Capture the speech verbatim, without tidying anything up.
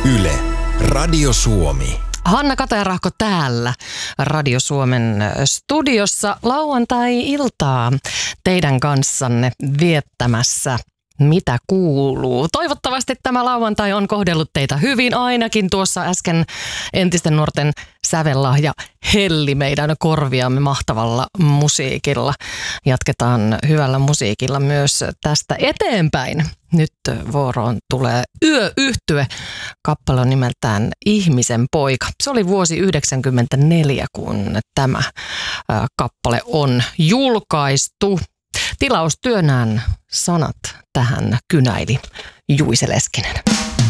Yle, Radio Suomi. Hanna Katajarahko täällä Radio Suomen studiossa lauantai-iltaa teidän kanssanne viettämässä. Mitä kuuluu? Toivottavasti tämä lauantai on kohdellut teitä hyvin. Ainakin tuossa äsken entisten nuorten sävellahja helli meidän korviamme mahtavalla musiikilla. Jatketaan hyvällä musiikilla myös tästä eteenpäin. Nyt vuoroon tulee Yöyhtye. Kappale on nimeltään Ihmisen poika. Se oli vuosi yhdeksänkymmentäneljä, kun tämä kappale on julkaistu. Tilaustyönään sanat tähän kynäili Juise Leskinen.